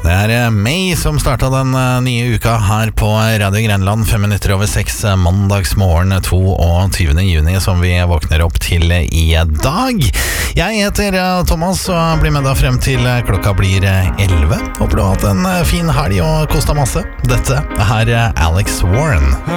Det May som startet den nye uka her på Radio Grenland 5 minutter over 6 mandagsmorgen 22. juni som vi våkner opp til i dag. Jeg heter Thomas og blir med deg frem til klokka blir 11. Håper du har hatt en fin helg og kostet masse. Dette Alex Warren.